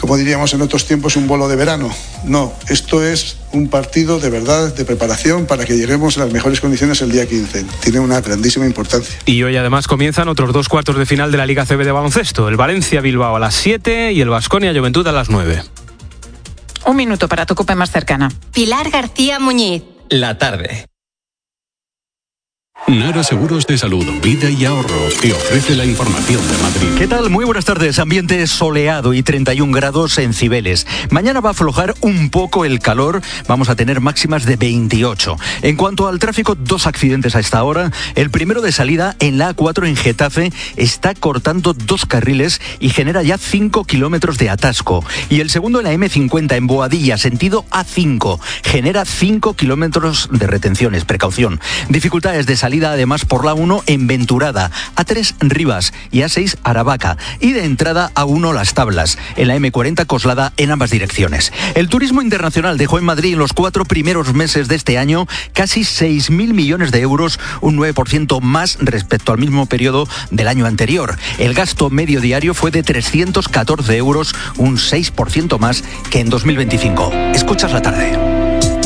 como diríamos en otros tiempos, un bolo de verano. No, esto es un partido de verdad, de preparación para que lleguemos a las mejores condiciones el día 15. Tiene una grandísima importancia. Y hoy además comienzan otros 2 cuartos de final de la Liga CB de baloncesto. El Valencia-Bilbao a las 7 y el Baskonia-Juventud a las 9. Un minuto para tu COPE más cercana. Pilar García Muñiz. La tarde. Nara Seguros de Salud, Vida y Ahorro te ofrece la información de Madrid. ¿Qué tal? Muy buenas tardes. Ambiente soleado y 31 grados en Cibeles. Mañana va a aflojar un poco el calor. Vamos a tener máximas de 28. En cuanto al tráfico, 2 accidentes a esta hora. El primero de salida en la A4 en Getafe está cortando 2 carriles y genera ya 5 kilómetros de atasco. Y el segundo en la M50 en Boadilla, sentido A5. Genera 5 kilómetros de retenciones. Precaución. Dificultades de salida además por la 1 en Venturada, A3 Rivas y A6 Aravaca, y de entrada A1 Las Tablas, en la M40 Coslada en ambas direcciones. El turismo internacional dejó en Madrid en los 4 primeros meses de este año casi 6.000 millones de euros, un 9% más respecto al mismo periodo del año anterior. El gasto medio diario fue de 314 euros, un 6% más que en 2025. Escuchas la tarde.